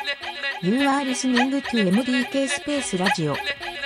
You are listening to MDK スペースラジオ。